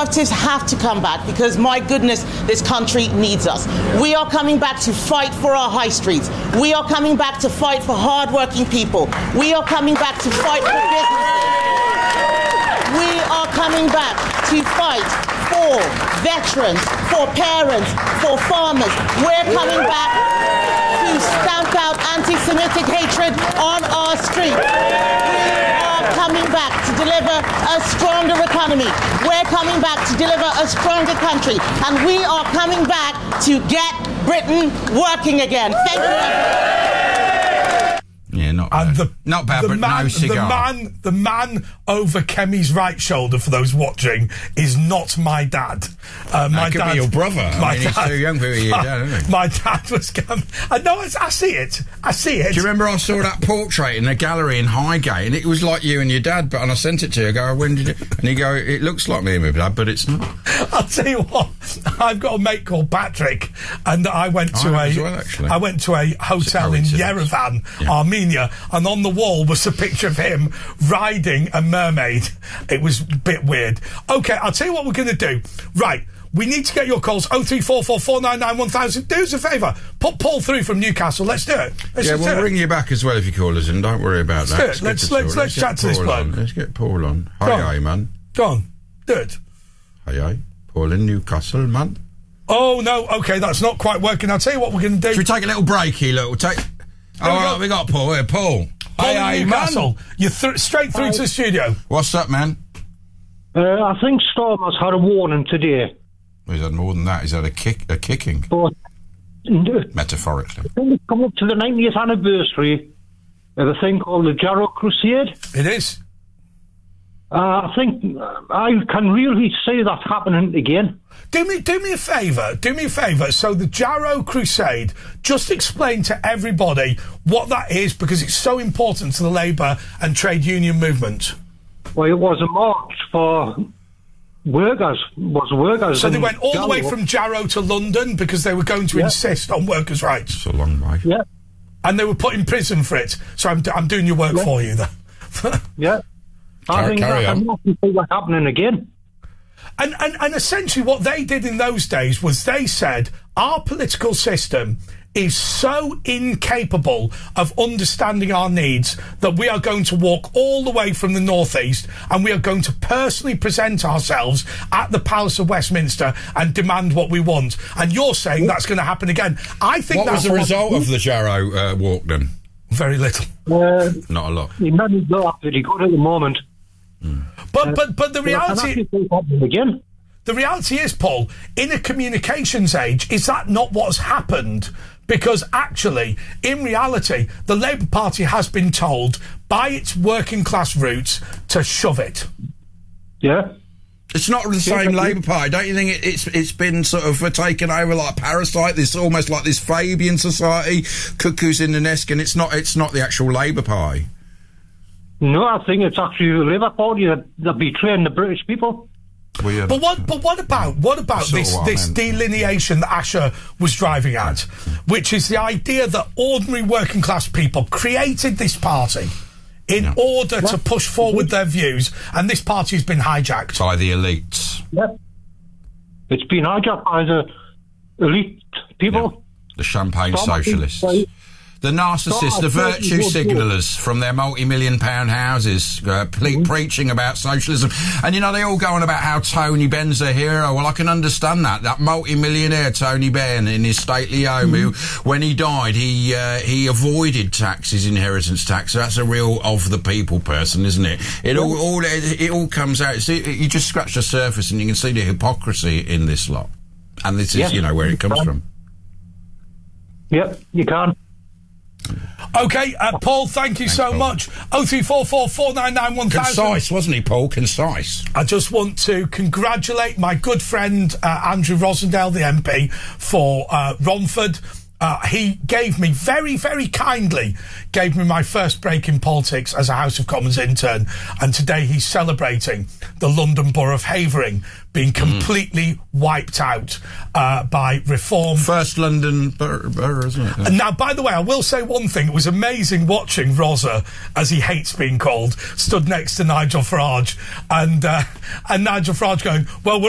Conservatives have to come back because, my goodness, this country needs us. We are coming back to fight for our high streets. We are coming back to fight for hard-working people. We are coming back to fight for businesses. We are coming back to fight for veterans, for parents, for farmers. We're coming back to stamp out anti-Semitic hatred on our streets. We are coming back to deliver a stronger economy. We're coming back to deliver a stronger country. And we are coming back to get Britain working again. Thank you, everyone. Yeah, not bad. Not bad, but no cigar. The man over Kemi's right shoulder, for those watching, is not my dad. My dad could be your brother. He's too young for your dad, isn't he? My dad was... I see it. I see it. Do you remember I saw that portrait in a gallery in Highgate, and it was like you and your dad, and I sent it to you. I go, when did it... And you go, it looks like me and my dad, but it's not. I'll tell you what, I've got a mate called Patrick, and I went to a hotel in Yerevan, Armenia, and on the wall was a picture of him riding a mermaid. It was a bit weird. Okay, I'll tell you what we're going to do. Right, we need to get your calls. 0344 499 1000. Do us a favour. Put Paul through from Newcastle. Let's do it. We'll ring you back as well if you call us in. Don't worry about that. Let's chat to this bloke. Let's get Paul on. Hi, man. Go on. Do it. Hi. Paul in Newcastle, man. Oh, no. Okay, that's not quite working. I'll tell you what we're going to do. Should we take a little break here, look? We'll take... we got Paul here. Paul. Hi, Newcastle. You're straight through to the studio. What's up, man? I think Stormers had a warning today. Well, he's had more than that. He's had a kicking. But, metaphorically. I think it's come up to the 90th anniversary of a thing called the Jarrow Crusade. It is. I think I can really see that happening again. Do me a favour. So the Jarrow Crusade, just explain to everybody what that is, because it's so important to the labour and trade union movement. Well, it was a march for workers. So they went all the way from Jarrow to London because they were going to insist on workers' rights. It's a long way. Yeah. And they were put in prison for it. So I'm doing your work for you there. Yeah. I think I'm not see what's happening again. And essentially what they did in those days was they said, our political system is so incapable of understanding our needs that we are going to walk all the way from the northeast and we are going to personally present ourselves at the Palace of Westminster and demand what we want. And you're saying that's going to happen again. I think what was the result of the Jarrow walk then? Very little. Not a lot. He managed to go pretty good at the moment. But the reality... again. The reality is, Paul, in a communications age, is that not what's happened? Because actually, in reality, the Labour Party has been told by its working class roots to shove it. Yeah. It's not the same Labour Party. Don't you think it's been sort of taken over like a parasite? This almost like this Fabian society, cuckoos in the nest, and it's not the actual Labour Party. No, I think it's actually the Labour Party that betraying the British people. Well, yeah, but what about this delineation that Asher was driving at, which is the idea that ordinary working class people created this party in order to push forward their views, and this party has been hijacked by the elites. Yeah, it's been hijacked by the elite people, the champagne socialists. The narcissists, the virtue signallers from their multi-million-pound houses, preaching about socialism. And, they all go on about how Tony Benn's a hero. Well, I can understand that. That multi-millionaire Tony Benn in his stately home, who, when he died, he avoided taxes, inheritance tax. So that's a real of-the-people person, isn't it? It all comes out. You just scratch the surface and you can see the hypocrisy in this lot. And this is, where it comes from. Yep, you can. Okay, Paul, thank you so much. 0344 499 1000. Concise, wasn't he, Paul? Concise. I just want to congratulate my good friend Andrew Rosendale, the MP for Romford. He gave me, very, very kindly, gave me my first break in politics as a House of Commons intern, and today he's celebrating the London Borough of Havering being completely wiped out by reform. First London borough, isn't it? And now, by the way, I will say one thing. It was amazing watching Rosa, as he hates being called, stood next to Nigel Farage, and Nigel Farage going, well, we're